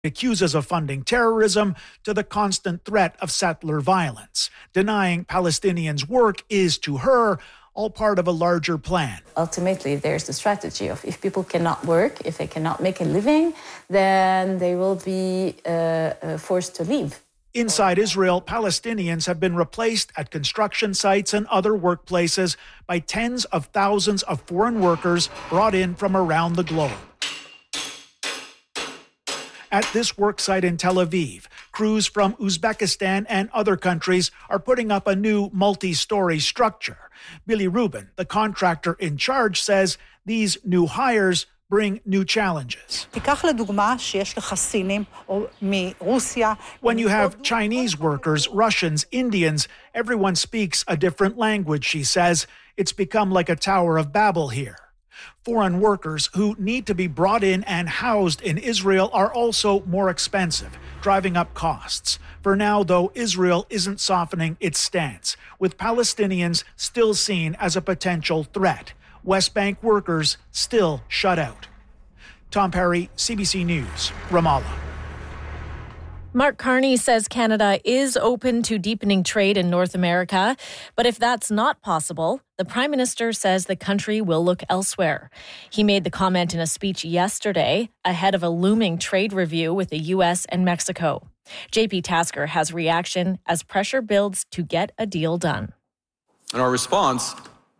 accuses of funding terrorism to the constant threat of settler violence. Denying Palestinians work is, to her, all part of a larger plan. Ultimately, there's the strategy of if people cannot work, if they cannot make a living, then they will be forced to leave. Inside Israel, Palestinians have been replaced at construction sites and other workplaces by tens of thousands of foreign workers brought in from around the globe. At this worksite in Tel Aviv, crews from Uzbekistan and other countries are putting up a new multi-story structure. Billy Rubin, the contractor in charge, says these new hires bring new challenges. When you have Chinese workers, Russians, Indians, everyone speaks a different language, she says. It's become like a Tower of Babel here. Foreign workers who need to be brought in and housed in Israel are also more expensive, driving up costs. For now, though, Israel isn't softening its stance, with Palestinians still seen as a potential threat. West Bank workers still shut out. Tom Perry, CBC News, Ramallah. Mark Carney says Canada is open to deepening trade in North America, but if that's not possible, the Prime Minister says the country will look elsewhere. He made the comment in a speech yesterday ahead of a looming trade review with the U.S. and Mexico. JP Tasker has reaction as pressure builds to get a deal done. And our response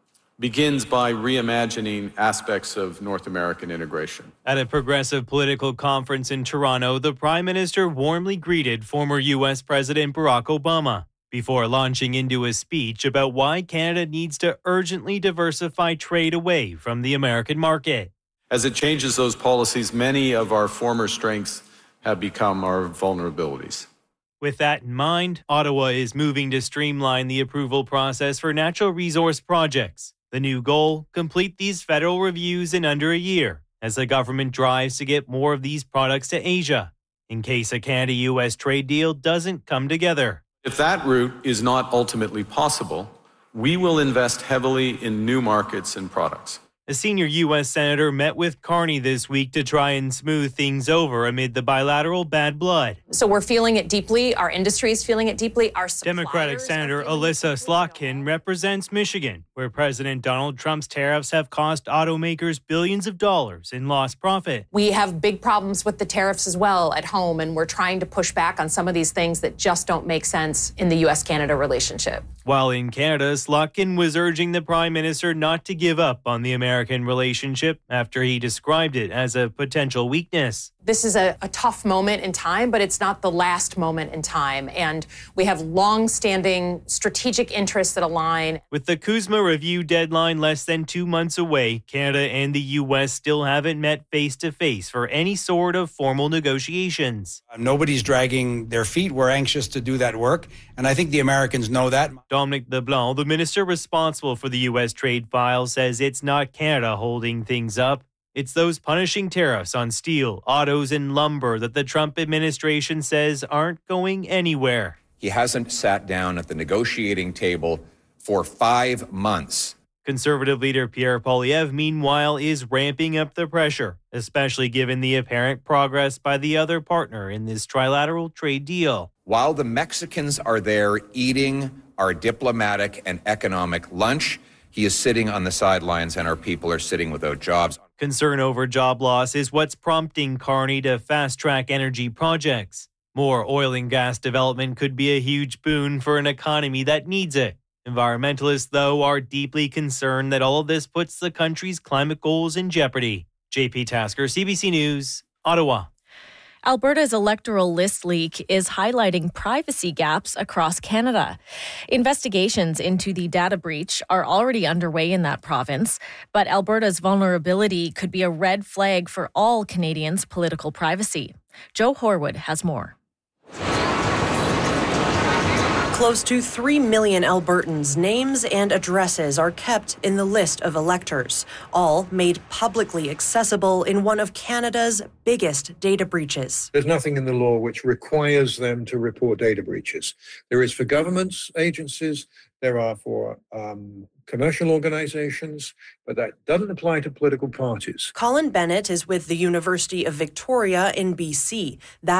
begins by reimagining aspects of North American integration. At a progressive political conference in Toronto, the Prime Minister warmly greeted former U.S. President Barack Obama before launching into a speech about why Canada needs to urgently diversify trade away from the American market. As it changes those policies, many of our former strengths have become our vulnerabilities. With that in mind, Ottawa is moving to streamline the approval process for natural resource projects. The new goal, complete these federal reviews in under a year, as the government drives to get more of these products to Asia, in case a Canada-U.S. trade deal doesn't come together. If that route is not ultimately possible, we will invest heavily in new markets and products. A senior U.S. senator met with Carney this week to try and smooth things over amid the bilateral bad blood. So we're feeling it deeply. Our industry is feeling it deeply. Our Democratic Senator Alyssa Slotkin represents Michigan, where President Donald Trump's tariffs have cost automakers billions of dollars in lost profit. We have big problems with the tariffs as well at home, and we're trying to push back on some of these things that just don't make sense in the U.S.-Canada relationship. While in Canada, Slotkin was urging the Prime Minister not to give up on the American relationship after he described it as a potential weakness. This is a tough moment in time, but it's not the last moment in time. And we have long-standing strategic interests that align. With the CUSMA review deadline less than 2 months away, Canada and the U.S. still haven't met face-to-face for any sort of formal negotiations. Nobody's dragging their feet. We're anxious to do that work, and I think the Americans know that. Dominic LeBlanc, the minister responsible for the U.S. trade file, says it's not Canada holding things up. It's those punishing tariffs on steel, autos, and lumber that the Trump administration says aren't going anywhere. He hasn't sat down at the negotiating table for 5 months. Conservative leader Pierre Poilievre, meanwhile, is ramping up the pressure, especially given the apparent progress by the other partner in this trilateral trade deal. While the Mexicans are there eating our diplomatic and economic lunch, he is sitting on the sidelines and our people are sitting without jobs. Concern over job loss is what's prompting Carney to fast-track energy projects. More oil and gas development could be a huge boon for an economy that needs it. Environmentalists, though, are deeply concerned that all of this puts the country's climate goals in jeopardy. JP Tasker, CBC News, Ottawa. Alberta's electoral list leak is highlighting privacy gaps across Canada. Investigations into the data breach are already underway in that province, but Alberta's vulnerability could be a red flag for all Canadians' political privacy. Joe Horwood has more. Close to 3 million Albertans' names and addresses are kept in the list of electors, all made publicly accessible in one of Canada's biggest data breaches. There's nothing in the law which requires them to report data breaches. There is for governments, agencies, There are for commercial organizations, but that doesn't apply to political parties. Colin Bennett is with the University of Victoria in BC. That